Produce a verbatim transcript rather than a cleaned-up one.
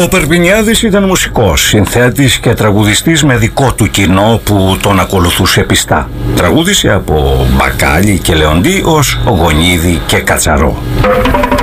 Ο Περπινιάδης ήταν μουσικός, συνθέτης και τραγουδιστής με δικό του κοινό που τον ακολουθούσε πιστά. Τραγούδισε από Μπακάλι και Λεοντή ως Γονίδη και Κατσαρό.